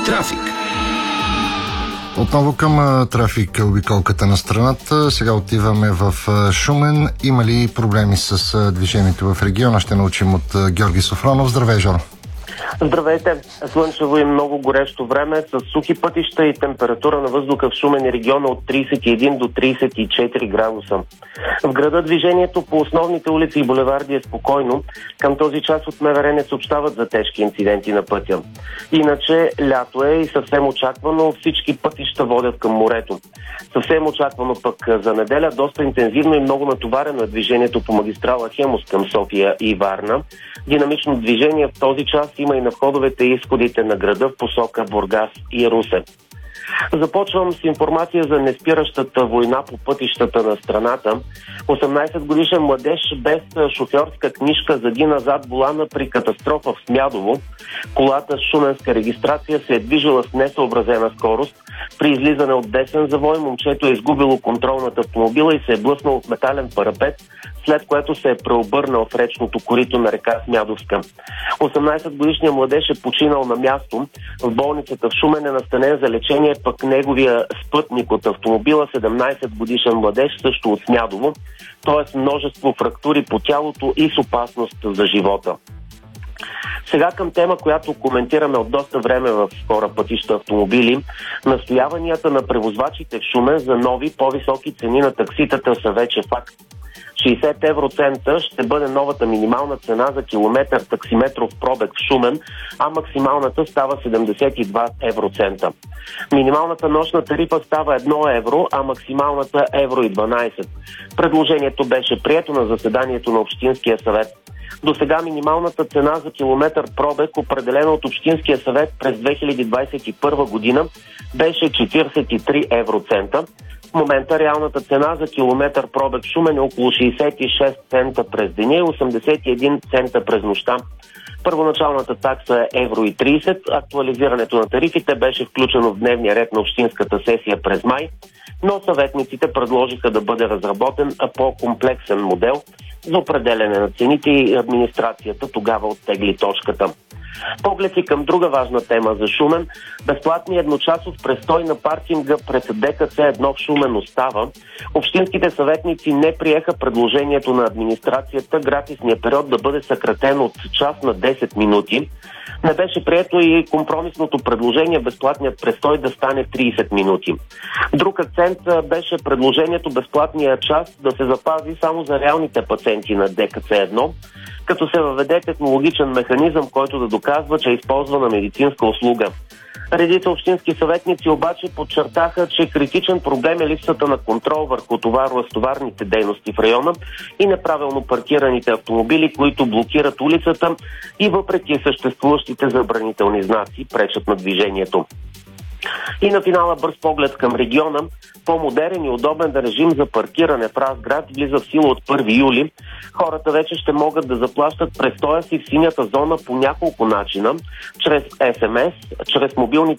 Трафик. Отново към трафик, обиколката на страната. Сега отиваме в Шумен. Има ли проблеми с движението в региона? Ще научим от Георги Софронов. Здравей, Жоро! Здравейте! Слънчево и много горещо време с сухи пътища и температура на въздуха в Шумен и региона от 31 до 34 градуса. В града движението по основните улици и булеварди е спокойно. Към този час от МВР не съобщават за тежки инциденти на пътя. Иначе лято е и съвсем очаквано всички пътища водят към морето. Съвсем очаквано пък за неделя доста интензивно и много натоварено е движението по магистрала Хемус към София и Варна. Динамично движение в този час има и на входовете и изходите на града в посока Бургас и Русе. Започвам с информация за неспиращата война по пътищата на страната. 18-годишен младеж без шофьорска книжка загина зад волана при катастрофа в Смядово. Колата с шуменска регистрация се е движила с несъобразена скорост. При излизане от десен завой момчето е изгубило контрол над автомобила и се е блъснало в метален парапет, след което се е преобърнал в речното корито на река Смядовска. 18-годишният младеж е починал на място. В болницата в Шумен е настанен за лечение пък неговия спътник от автомобила, 17-годишен младеж, също от Смядово, т.е. множество фрактури по тялото и с опасност за живота. Сега към тема, която коментираме от доста време в Скора пътища автомобили. Настояванията на превозвачите в Шумен за нови, по-високи цени на такситата са вече факт. 60 евроцента ще бъде новата минимална цена за километър таксиметров пробег в Шумен, а максималната става 72 евроцента. Минималната нощна тарифа става 1 евро, а максималната евро и 12. Предложението беше прието на заседанието на Общинския съвет. До сега минималната цена за километър пробег, определена от Общинския съвет през 2021 година, беше 43 евроцента. В момента реалната цена за километър пробег в Шумен е около 66 цента през деня и 81 цента през нощта. Първоначалната такса е евро и 30. Актуализирането на тарифите беше включено в дневния ред на общинската сесия през май, но съветниците предложиха да бъде разработен по-комплексен модел за определяне на цените и администрацията тогава оттегли точката. Поглед и към друга важна тема за Шумен. Безплатният едночасов престой на паркинга пред ДКЦ-1 в Шумен остава. Общинските съветници не приеха предложението на администрацията гратисния период да бъде съкратен от час на 10 минути. Не беше прието и компромисното предложение безплатният престой да стане 30 минути. Друг акцент беше предложението безплатния час да се запази само за реалните пациенти на ДКЦ-1, като се въведе технологичен механизъм, който да доказва, че е използвана медицинска услуга. Редица общински съветници обаче подчертаха, че критичен проблем е липсата на контрол върху товаро-разтоварните дейности в района и неправилно паркираните автомобили, които блокират улицата и въпреки съществуващите забранителни знаци пречат на движението. И на финала бърз поглед към региона. По-модерен и удобен режим за паркиране в Разград влиза в сила от 1 юли. Хората вече ще могат да заплащат престоя си в синята зона по няколко начина. Чрез СМС, чрез мобилните